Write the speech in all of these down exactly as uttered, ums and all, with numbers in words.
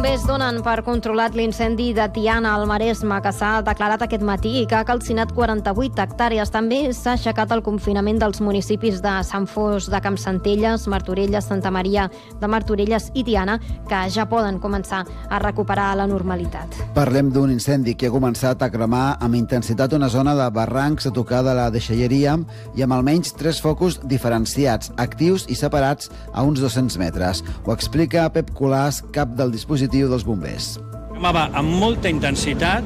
bombers donen per controlat l'incendi de Tiana al Maresme, que s'ha declarat aquest matí i que ha calcinat quaranta-vuit hectàrees. També s'ha aixecat el confinament dels municipis de Sant Fost de Campsentelles, Martorelles, Santa Maria de Martorelles i Tiana, que ja poden començar a recuperar la normalitat. Parlem d'un incendi que ha començat a cremar amb intensitat una zona de barrancs a tocar de la deixalleria i amb almenys tres focus diferenciats, actius i separats a uns dos-cents metres. Ho explica Pep Colàs, cap del dispositiu dels bombers. Cremava amb molta intensitat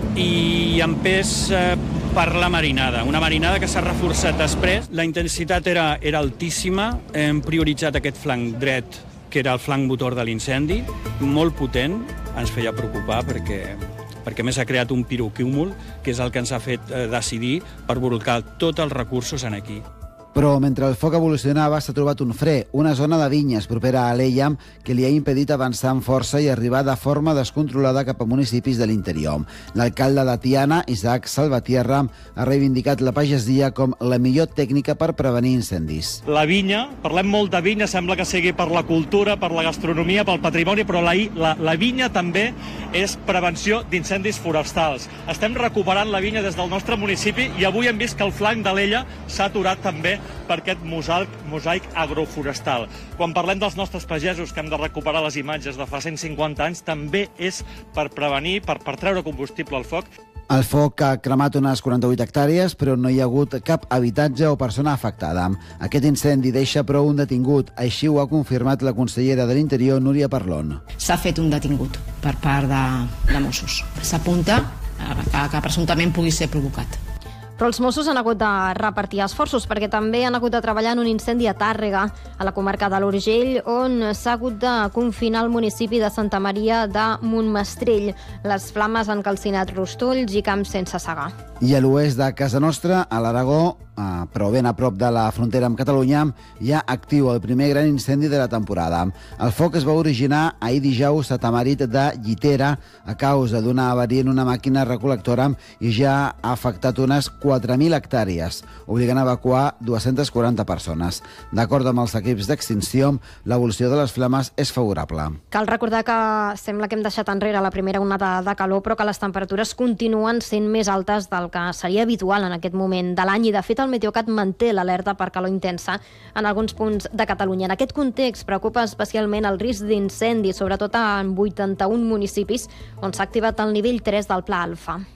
i amb pes eh, per la marinada. Una marinada que s'ha reforçat després. La intensitat era, era altíssima. Hem prioritzat aquest flanc dret, que era el flanc motor de l'incendi, molt potent. Ens feia preocupar perquè, perquè més ha creat un pirocúmul, que és el que ens ha fet eh, decidir per volcar tots els recursos en aquí. Però mentre el foc evolucionava s'ha trobat un fre, una zona de vinyes propera a Alella que li ha impedit avançar amb força i arribar de forma descontrolada cap a municipis de l'interior. L'alcalde de Tiana, Isaac Salvatierra, ha reivindicat la pagesia com la millor tècnica per prevenir incendis. La vinya, parlem molt de vinya, sembla que sigui per la cultura, per la gastronomia, pel patrimoni, però la, la, la vinya també és prevenció d'incendis forestals. Estem recuperant la vinya des del nostre municipi i avui hem vist que el flanc d'Alella s'ha aturat també per aquest mosaic, mosaic agroforestal. Quan parlem dels nostres pagesos, que hem de recuperar les imatges de fa cent cinquanta anys, també és per prevenir, per, per treure combustible al foc. El foc ha cremat unes quaranta-vuit hectàrees, però no hi ha hagut cap habitatge o persona afectada. Aquest incendi deixa però un detingut, així ho ha confirmat la consellera de l'Interior, Núria Parlon. S'ha fet un detingut per part de, de Mossos. S'apunta a que presumptament pugui ser provocat. Però els Mossos han hagut de repartir esforços perquè també han hagut de treballar en un incendi a Tàrrega, a la comarca de l'Urgell, on s'ha hagut de confinar el municipi de Santa Maria de Montmestrell. Les flames han calcinat rostolls i camps sense segar. I a l'oest de casa nostra, a l'Aragó, però ben a prop de la frontera amb Catalunya, hi ha actiu el primer gran incendi de la temporada. El foc es va originar ahir dijous a Tamarit de Llitera a causa d'una avaria en una màquina recol·lectora i ja ha afectat unes quatre mil hectàrees, obligant a evacuar dues-centes quaranta persones. D'acord amb els equips d'extinció, l'evolució de les flames és favorable. Cal recordar que sembla que hem deixat enrere la primera onada de calor, però que les temperatures continuen sent més altes del que seria habitual en aquest moment de l'any i, de fet, el Meteocat manté l'alerta per calor intensa en alguns punts de Catalunya. En aquest context preocupa especialment el risc d'incendi, sobretot en vuitanta-un municipis on s'ha activat el nivell tres del Pla Alfa.